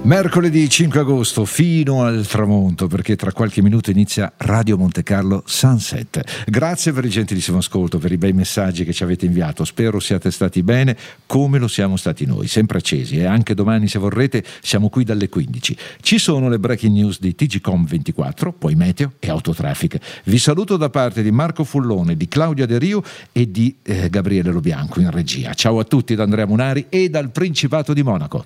Mercoledì 5 agosto fino al tramonto, perché tra qualche minuto inizia Radio Monte Carlo Sunset. Grazie per il gentilissimo ascolto, per i bei messaggi che ci avete inviato. Spero siate stati bene come lo siamo stati noi, sempre accesi, e anche domani, se vorrete, siamo qui dalle 15. Ci sono le breaking news di TGcom24, poi meteo e autotraffic. Vi saluto da parte di Marco Fullone, di Claudia De Rio e di Gabriele Lobianco in regia. Ciao a tutti da Andrea Munari e dal Principato di Monaco.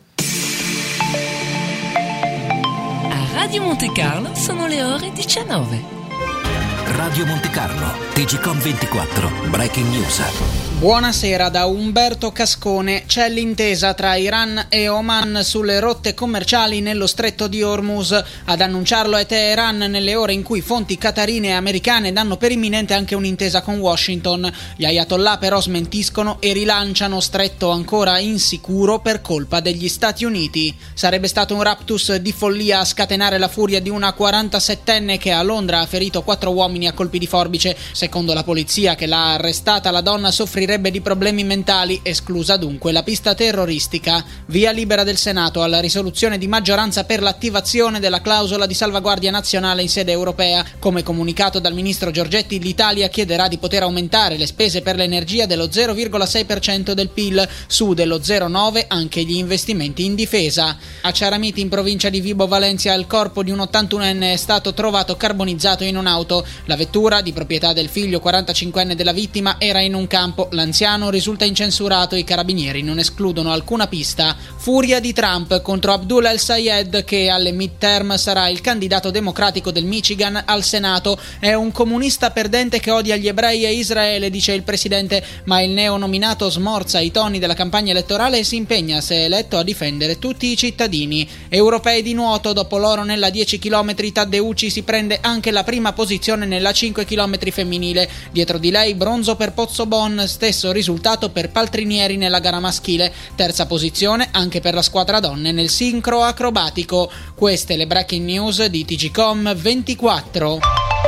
Radio Monte Carlo sono le ore 19. Radio Monte Carlo, TGcom24, Breaking News. Buonasera da Umberto Cascone. C'è l'intesa tra Iran e Oman sulle rotte commerciali nello stretto di Hormuz. Ad annunciarlo è Teheran nelle ore in cui fonti qatarine e americane danno per imminente anche un'intesa con Washington. Gli ayatollah però smentiscono e rilanciano stretto ancora insicuro per colpa degli Stati Uniti. Sarebbe stato un raptus di follia a scatenare la furia di una 47enne che a Londra ha ferito 4 uomini a colpi di forbice. Secondo la polizia che l'ha arrestata, la donna soffrirebbe di problemi mentali, esclusa dunque la pista terroristica. Via libera del Senato alla risoluzione di maggioranza per l'attivazione della clausola di salvaguardia nazionale in sede europea. Come comunicato dal ministro Giorgetti, l'Italia chiederà di poter aumentare le spese per l'energia dello 0,6% del PIL, su dello 0,9% anche gli investimenti in difesa. A Ciaramiti, in provincia di Vibo Valentia, il corpo di un 81enne è stato trovato carbonizzato in un'auto. La vettura, di proprietà del figlio 45enne della vittima, era in un campo. L'anziano risulta incensurato, i carabinieri non escludono alcuna pista. Furia di Trump contro Abdullah El-Sayed, che alle midterm sarà il candidato democratico del Michigan al Senato. È un comunista perdente che odia gli ebrei e Israele, dice il presidente, ma il neonominato smorza i toni della campagna elettorale e si impegna, se eletto, a difendere tutti i cittadini. Europei di nuoto, dopo l'oro nella 10 km, Taddeucci si prende anche la prima posizione nella 5 km femminile. Dietro di lei bronzo per Pozzobon, stesso risultato per Paltrinieri nella gara maschile, terza posizione anche per la squadra donne nel sincro acrobatico. Queste le breaking news di TGcom24.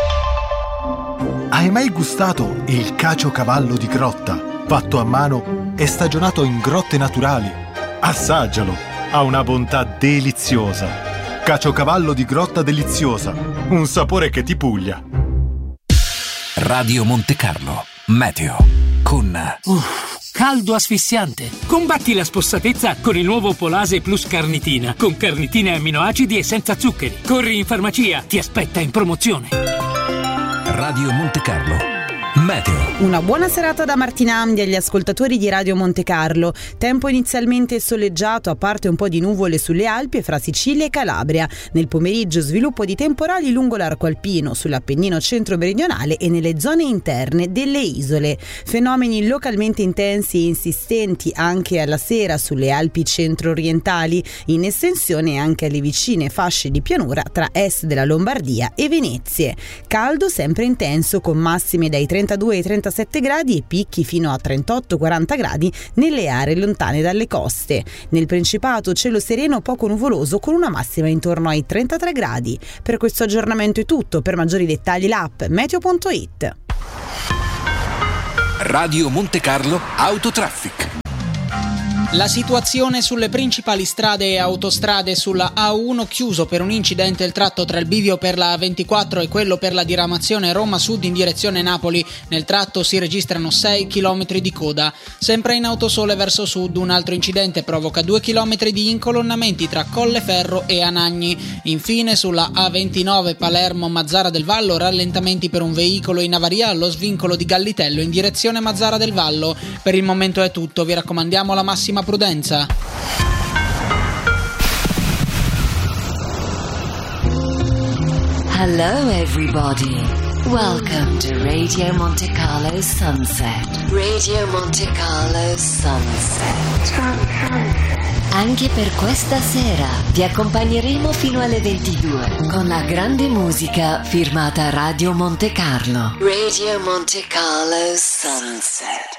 Hai mai gustato il caciocavallo di grotta, fatto a mano e stagionato in grotte naturali? Assaggialo, ha una bontà deliziosa. Caciocavallo di grotta deliziosa, un sapore che ti puglia. Radio Monte Carlo, meteo. Con caldo asfissiante. Combatti la spossatezza con il nuovo Polase Plus Carnitina, con carnitine e amminoacidi e senza zuccheri. Corri in farmacia, ti aspetta in promozione. Radio Monte Carlo, meteo. Una buona serata da Martina Amdi agli ascoltatori di Radio Monte Carlo. Tempo inizialmente soleggiato, a parte un po' di nuvole sulle Alpi e fra Sicilia e Calabria. Nel pomeriggio sviluppo di temporali lungo l'arco alpino, sull'Appennino centro-meridionale e nelle zone interne delle isole. Fenomeni localmente intensi e insistenti anche alla sera sulle Alpi centro-orientali, in estensione anche alle vicine fasce di pianura tra est della Lombardia e Venezie. Caldo sempre intenso, con massime dai 32 ai 37 gradi e picchi fino a 38-40 gradi nelle aree lontane dalle coste. Nel Principato cielo sereno poco nuvoloso con una massima intorno ai 33 gradi. Per questo aggiornamento è tutto. Per maggiori dettagli l'app meteo.it. Radio Monte Carlo Autotraffic. La situazione sulle principali strade e autostrade: sulla A1 chiuso per un incidente il tratto tra il bivio per la A24 e quello per la diramazione Roma Sud in direzione Napoli. Nel tratto si registrano 6 km di coda. Sempre in Autosole verso sud un altro incidente provoca 2 km di incolonnamenti tra Colleferro e Anagni. Infine sulla A29 Palermo Mazzara del Vallo rallentamenti per un veicolo in avaria allo svincolo di Gallitello in direzione Mazzara del Vallo. Per il momento è tutto, vi raccomandiamo la massima prudenza. Hello everybody. Welcome to Radio Monte Carlo Sunset. Radio Monte Carlo Sunset. Anche per questa sera vi accompagneremo fino alle 22 con la grande musica firmata Radio Monte Carlo. Radio Monte Carlo Sunset.